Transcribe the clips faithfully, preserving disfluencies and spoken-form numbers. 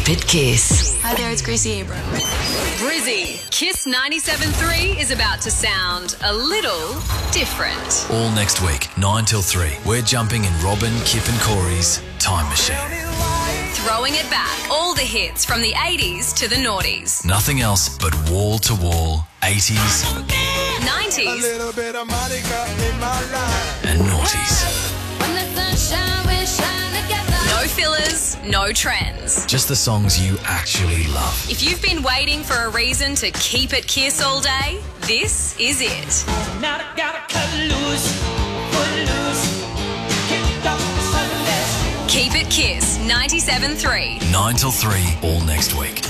It Kiss. Hi there, it's Gracie Abrams. Brizzy, Kiss ninety-seven point three is about to sound a little different. All next week, nine till three, we're jumping in Robin, Kip and Corey's Time Machine. Throwing it back, all the hits from the eighties to the noughties. Nothing else but wall-to-wall eighties, nineties, and noughties. No fillers, no trends. Just the songs you actually love. If you've been waiting for a reason to keep it Kiss all day, this is it. Now I gotta cut loose, put loose, kick off the Sundays. Keep it Kiss ninety-seven point three. nine till three, all next week.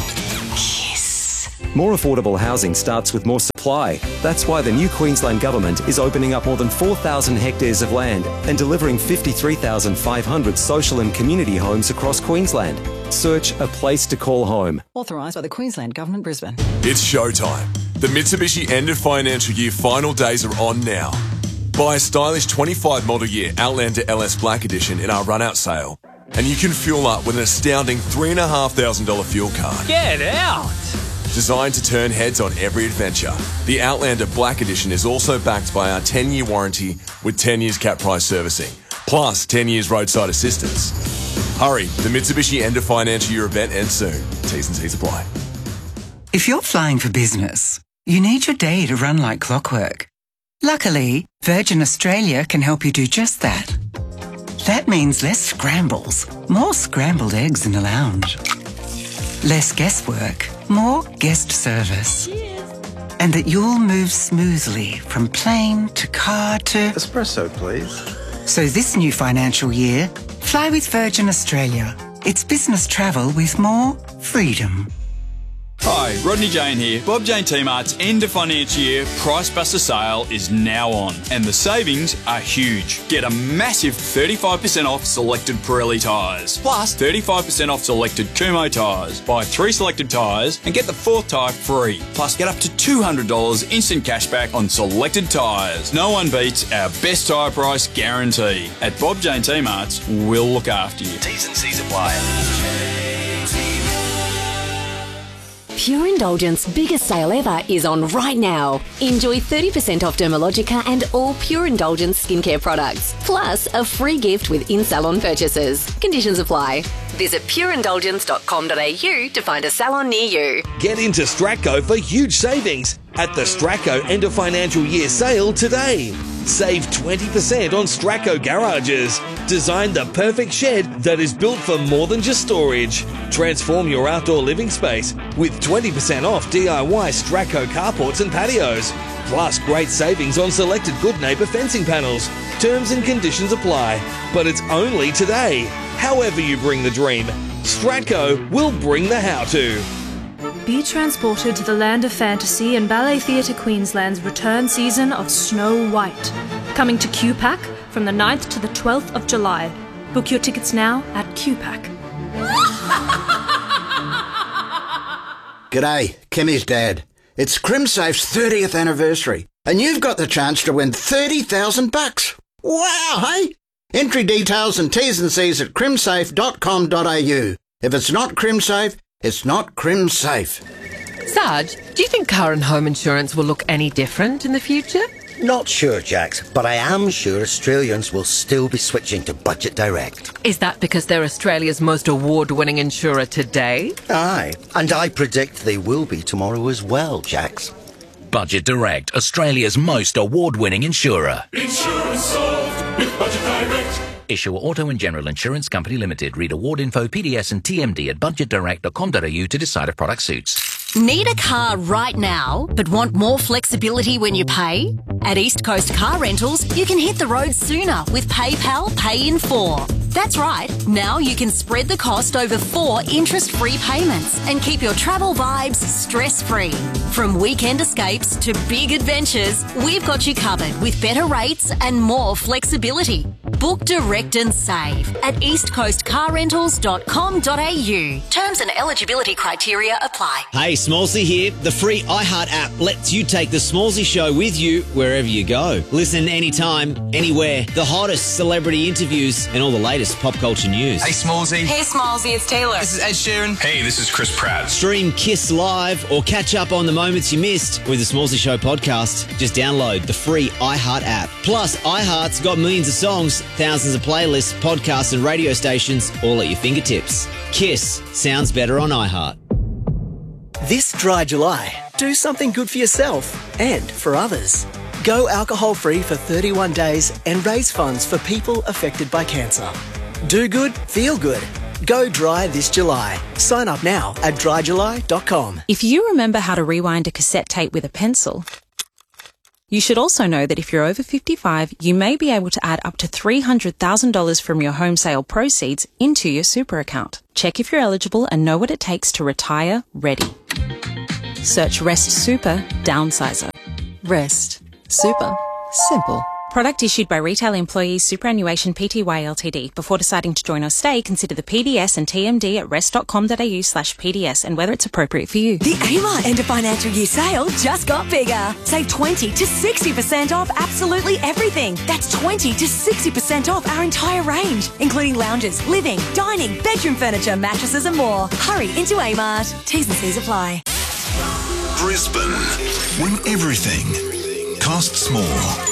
More affordable housing starts with more supply. That's why the new Queensland Government is opening up more than four thousand hectares of land and delivering fifty-three thousand five hundred social and community homes across Queensland. Search A Place to Call Home. Authorised by the Queensland Government, Brisbane. It's showtime. The Mitsubishi end of financial year final days are on now. Buy a stylish twenty-five model year Outlander L S Black Edition in our run-out sale, and you can fuel up with an astounding three thousand five hundred dollars fuel card. Get out! Designed to turn heads on every adventure, the Outlander Black Edition is also backed by our ten-year warranty with ten years cap price servicing, plus ten years roadside assistance. Hurry, the Mitsubishi end of financial year event ends soon. T's and C's apply. If you're flying for business, you need your day to run like clockwork. Luckily, Virgin Australia can help you do just that. That means less scrambles, more scrambled eggs in the lounge. Less guesswork, more guest service. Cheers. And that you'll move smoothly from plane to car to... Espresso, please. So this new financial year, fly with Virgin Australia. It's business travel with more freedom. Hi, Rodney Jane here. Bob Jane T-Mart's end of financial year Price Buster sale is now on, and the savings are huge. Get a massive thirty-five percent off selected Pirelli tyres, plus thirty-five percent off selected Kumho tyres. Buy three selected tyres and get the fourth tyre free, plus get up to two hundred dollars instant cashback on selected tyres. No one beats our best tyre price guarantee. At Bob Jane T-Mart's, we'll look after you. T's and C's apply. Pure Indulgence biggest sale ever is on right now. Enjoy thirty percent off Dermalogica and all Pure Indulgence skincare products, plus a free gift with in-salon purchases. Conditions apply. Visit pure indulgence dot com dot a u to find a salon near you. Get into Stratco for huge savings at the Stratco end of financial year sale today. Save twenty percent on Stratco garages. Design the perfect shed that is built for more than just storage. Transform your outdoor living space with twenty percent off D I Y Stratco carports and patios. Plus great savings on selected Good Neighbour fencing panels. Terms and conditions apply, but it's only today. However you bring the dream, Stratco will bring the how-to. Be transported to the land of fantasy in Ballet Theatre Queensland's return season of Snow White. Coming to Q PAC from the ninth to the twelfth of July. Book your tickets now at Q PAC. G'day, Kimmy's dad. It's CrimSafe's thirtieth anniversary, and you've got the chance to win thirty thousand bucks. Wow, hey? Entry details and T's and C's at crimsafe dot com dot a u. If it's not CrimSafe, it's not CrimSafe. Sarge, do you think car and home insurance will look any different in the future? Not sure, Jax, but I am sure Australians will still be switching to Budget Direct. Is that because they're Australia's most award-winning insurer today? Aye, and I predict they will be tomorrow as well, Jax. Budget Direct, Australia's most award-winning insurer. Insurance solved with Budget Direct. Issuer Auto and General Insurance Company Limited. Read award info, P D S and T M D at budget direct dot com dot a u to decide if product suits. Need a car right now, but want more flexibility when you pay? At East Coast Car Rentals, you can hit the road sooner with PayPal Pay in four. That's right, now you can spread the cost over four interest-free payments and keep your travel vibes stress-free. From weekend escapes to big adventures, we've got you covered with better rates and more flexibility. Book direct and save at east coast car rentals dot com dot a u. Terms and eligibility criteria apply. Hey, Smallsy here. The free iHeart app lets you take the Smallsy show with you wherever you go. Listen anytime, anywhere. The hottest celebrity interviews and all the latest pop culture news. Hey, Smallsy. Hey, Smallsy, it's Taylor. This is Ed Sheeran. Hey, this is Chris Pratt. Stream Kiss Live or catch up on the moments you missed with the Smallsy Show podcast. Just download the free iHeart app. Plus, iHeart's got millions of songs, thousands of playlists, podcasts and radio stations all at your fingertips. Kiss sounds better on iHeart. This dry July, do something good for yourself and for others. Go alcohol-free for thirty-one days and raise funds for people affected by cancer. Do good, feel good. Go dry this July. Sign up now at dry july dot com. If you remember how to rewind a cassette tape with a pencil, you should also know that if you're over fifty-five, you may be able to add up to three hundred thousand dollars from your home sale proceeds into your super account. Check if you're eligible and know what it takes to retire ready. Search Rest Super Downsizer. Rest Super Simple. Product issued by Retail Employees Superannuation Pty Ltd. Before deciding to join or stay, consider the P D S and T M D at rest dot com dot a u slash P D S and whether it's appropriate for you. The Amart end of financial year sale just got bigger. Save twenty to sixty percent off absolutely everything. That's twenty to sixty percent off our entire range, including lounges, living, dining, bedroom furniture, mattresses and more. Hurry into Amart. T's and C's apply. Brisbane, when everything costs more.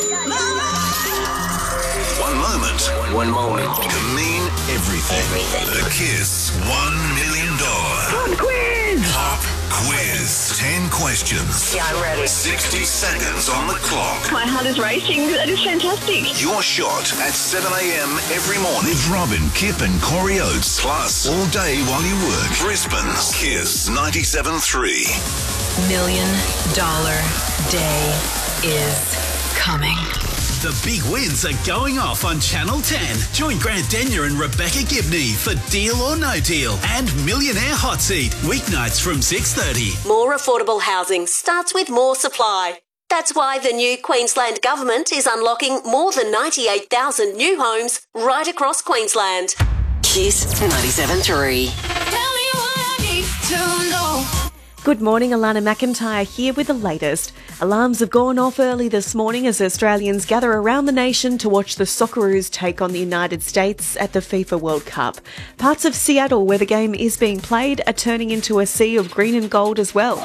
One moment. One moment. Can mean everything. everything. The Kiss one million dollars. Pop quiz! Pop quiz. Ten questions. Yeah, I'm ready. sixty seconds on the clock. My heart is racing. That is fantastic. Your shot at seven a.m. every morning with Robin, Kip and Corey Oates. Plus, all day while you work. Brisbane's Kiss ninety-seven point three. Million dollar day is coming. The big wins are going off on Channel ten. Join Grant Denyer and Rebecca Gibney for Deal or No Deal and Millionaire Hot Seat, weeknights from six thirty. More affordable housing starts with more supply. That's why the new Queensland Government is unlocking more than ninety-eight thousand new homes right across Queensland. Kiss ninety-seven point three. Tell me what I need to know. Good morning, Alana McIntyre here with the latest. Alarms have gone off early this morning as Australians gather around the nation to watch the Socceroos take on the United States at the FIFA World Cup. Parts of Seattle, where the game is being played, are turning into a sea of green and gold as well.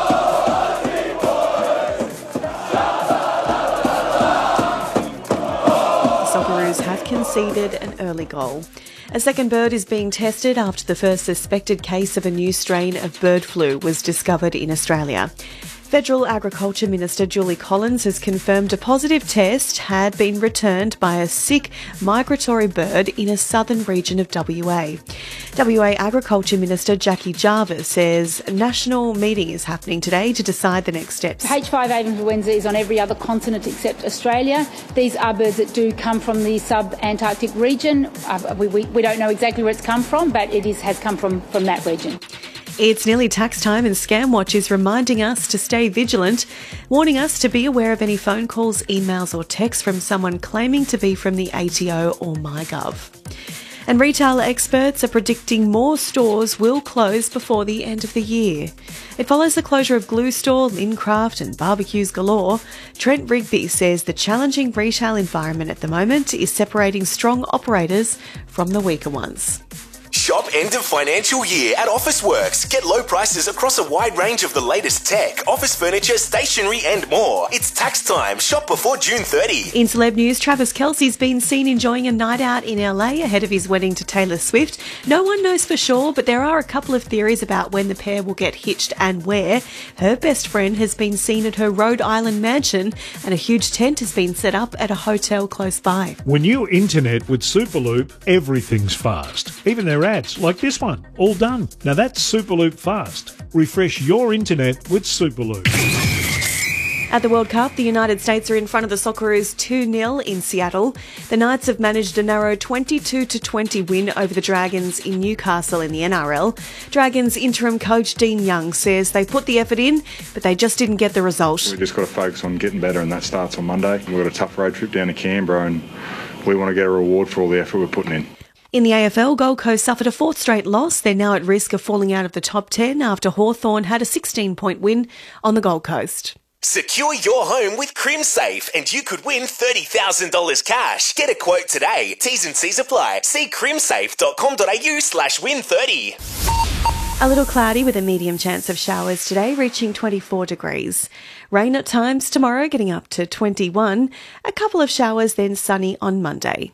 The Socceroos have conceded an early goal. A second bird is being tested after the first suspected case of a new strain of bird flu was discovered in Australia. Federal Agriculture Minister Julie Collins has confirmed a positive test had been returned by a sick migratory bird in a southern region of W A. W A Agriculture Minister Jackie Jarvis says a national meeting is happening today to decide the next steps. H five A influenza is on every other continent except Australia. These are birds that do come from the sub-Antarctic region. Uh, we, we, we don't know exactly where it's come from, but it is, has come from, from that region. It's nearly tax time and Scamwatch is reminding us to stay vigilant, warning us to be aware of any phone calls, emails or texts from someone claiming to be from the A T O or MyGov. And retail experts are predicting more stores will close before the end of the year. It follows the closure of Glue Store, Lincraft and barbecues galore. Trent Rigby says the challenging retail environment at the moment is separating strong operators from the weaker ones. Shop end of financial year at Officeworks. Get low prices across a wide range of the latest tech, office furniture, stationery and more. It's tax time. Shop before June thirtieth. In celeb news, Travis Kelce's been seen enjoying a night out in L A ahead of his wedding to Taylor Swift. No one knows for sure, but there are a couple of theories about when the pair will get hitched and where. Her best friend has been seen at her Rhode Island mansion and a huge tent has been set up at a hotel close by. When you internet with Superloop, everything's fast. Even their ads, like this one, all done. Now that's Superloop fast. Refresh your internet with Superloop. At the World Cup, the United States are in front of the Socceroos two nil in Seattle. The Knights have managed a narrow twenty-two to twenty win over the Dragons in Newcastle in the N R L. Dragons interim coach Dean Young says they put the effort in, but they just didn't get the result. We've just got to focus on getting better, and that starts on Monday. We've got a tough road trip down to Canberra, and we want to get a reward for all the effort we're putting in. In the A F L, Gold Coast suffered a fourth straight loss. They're now at risk of falling out of the top ten after Hawthorn had a sixteen-point win on the Gold Coast. Secure your home with CrimSafe and you could win thirty thousand dollars cash. Get a quote today. T's and C's apply. See crimsafe.com.au slash win 30. A little cloudy with a medium chance of showers today, reaching twenty-four degrees. Rain at times tomorrow, getting up to twenty-one. A couple of showers, then sunny on Monday.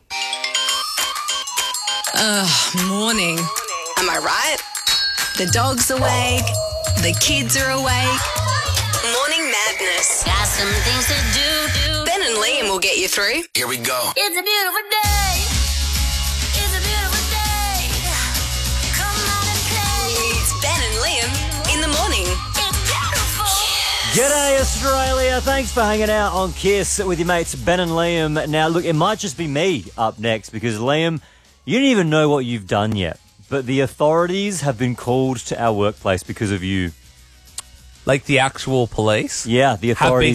Ugh, morning. Am I right? The dog's awake. The kids are awake. Morning madness. Got some things to do. Ben and Liam will get you through. Here we go. It's a beautiful day. It's a beautiful day. Come on and play. It's Ben and Liam in the morning. It's beautiful. G'day Australia, thanks for hanging out on Kiss with your mates Ben and Liam. Now look, it might just be me up next because Liam, you don't even know what you've done yet, but the authorities have been called to our workplace because of you. Like the actual police? Yeah, the authorities.